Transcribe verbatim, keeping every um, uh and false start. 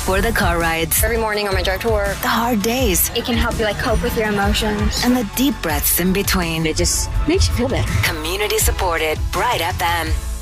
for the car rides, Every morning on my drive to work, the hard days, it can help you like cope with your emotions. and the deep breaths in between. It just makes you feel better. Community supported Bright F M.